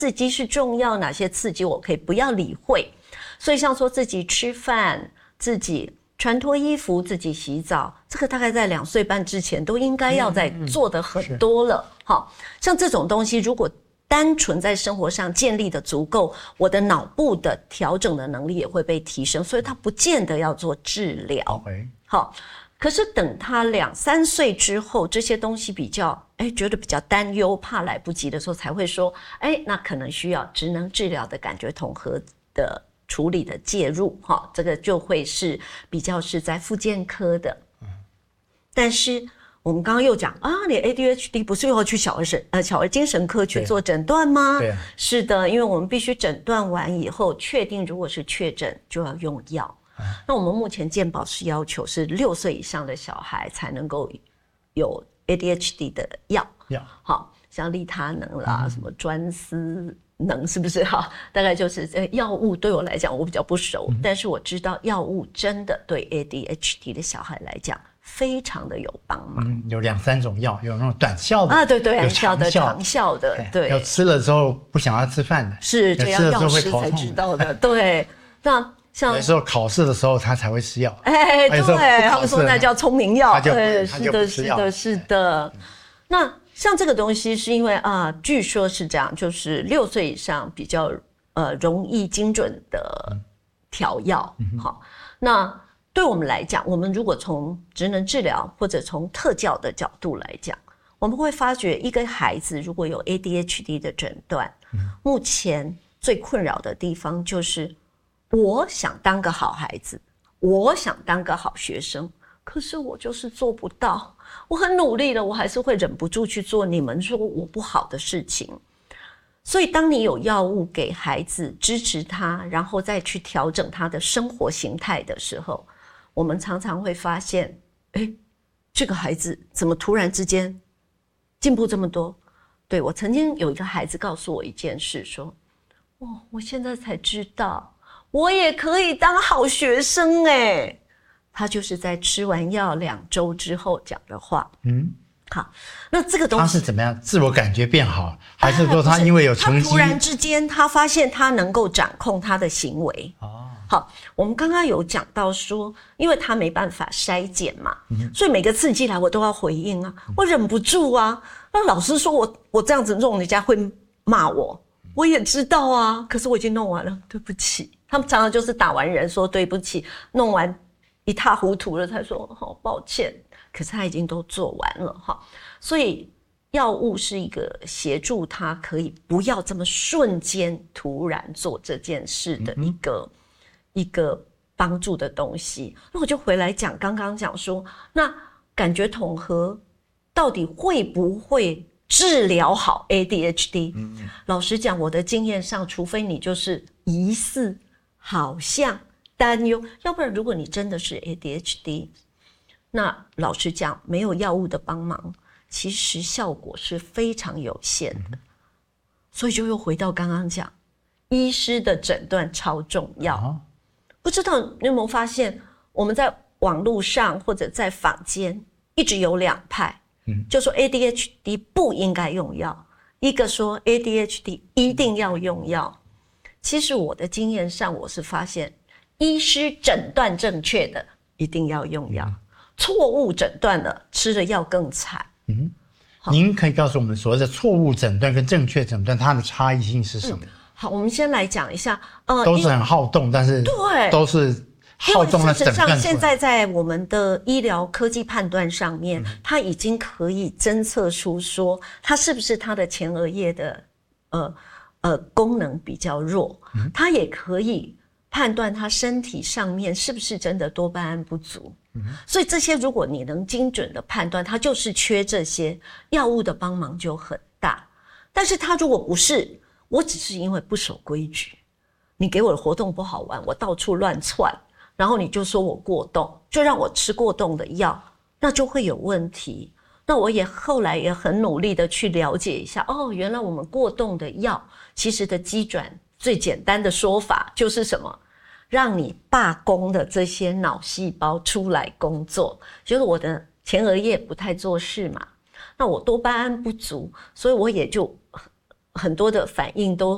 刺激是重要，哪些刺激我可以不要理会。所以像说自己吃饭、自己穿脱衣服、自己洗澡，这个大概在2岁半之前都应该要在做的很多了。好，像这种东西如果单纯在生活上建立的足够，我的脑部的调整的能力也会被提升，所以它不见得要做治疗。好，可是等他2、3岁之后，这些东西比较觉得比较担忧，怕来不及的时候，才会说那可能需要职能治疗的感觉统合的处理的介入。这个就会是比较是在复健科的。但是我们刚刚又讲你 ADHD 不是又要去小儿精神科去做诊断吗？ 对啊， 是的，因为我们必须诊断完以后确定，如果是确诊就要用药。那我们目前健保是要求是6岁以上的小孩才能够有 ADHD 的药，好，像利他能啦，什么专思能，是不是？大概就是药物对我来讲我比较不熟，但是我知道药物真的对 ADHD 的小孩来讲非常的有帮忙。 有2、3种药，有那种短效的对， 有长效的，对， 有吃了之后不想要吃饭的， 是这样，药师才知道的，对。那像有时候考试的时候他才会吃药， 对，他们说那叫聪明药，是的。那像这个东西是因为据说是这样，就是6岁以上比较容易精准的调药。好，那对我们来讲，我们如果从职能治疗或者从特教的角度来讲，我们会发觉一个孩子如果有 ADHD 的诊断，目前最困扰的地方就是我想当个好孩子，我想当个好学生，可是我就是做不到。我很努力了，我还是会忍不住去做你们说我不好的事情。所以当你有药物给孩子支持他，然后再去调整他的生活形态的时候，我们常常会发现这个孩子怎么突然之间进步这么多。对，我曾经有一个孩子告诉我一件事，说我现在才知道我也可以当好学生他就是在吃完药2周之后讲的话。好，那这个东西他是怎么样？自我感觉变好，还是说他因为有成绩？ 他突然之间他发现他能够掌控他的行为。好，我们刚刚有讲到说，因为他没办法筛检嘛，所以每个刺激来我都要回应我忍不住那老师说我这样子弄人家会骂我也知道可是我已经弄完了，对不起。他们常常就是打完人说对不起，弄完一塌糊涂了才说好抱歉，可是他已经都做完了所以药物是一个协助他可以不要这么瞬间突然做这件事的一个帮助的东西。那我就回来讲刚刚讲说，那感觉统合到底会不会治疗好 ADHD？老实讲，我的经验上，除非你就是疑似、好像、担忧，要不然如果你真的是 ADHD， 那老实讲，没有药物的帮忙，其实效果是非常有限的。所以就又回到刚刚讲，医师的诊断超重要。不知道你有没有发现，我们在网络上或者在坊间一直有2派。就说 ADHD 不应该用药，一个说 ADHD 一定要用药。其实我的经验上，我是发现医师诊断正确的一定要用药，错误诊断的吃了药更惨。 您可以告诉我们所谓的错误诊断跟正确诊断它的差异性是什么？ 好，我们先来讲一下， 都是很好动，但是都是好动的诊断出来。因为事实上， 现在在我们的医疗科技判断上面，它已经可以侦测出说，它是不是它的前额叶的功能比较弱，它也可以判断它身体上面是不是真的多巴胺不足。所以这些如果你能精准的判断，它就是缺这些，药物的帮忙就很大。但是它如果不是，我只是因为不守规矩，你给我的活动不好玩，我到处乱窜，然后你就说我过动，就让我吃过动的药，那就会有问题。那我也后来也很努力的去了解一下，原来我们过动的药其实的机转最简单的说法就是什么？让你罢工的这些脑细胞出来工作，就是我的前额叶不太做事嘛，那我多巴胺不足，所以我也就很多的反应都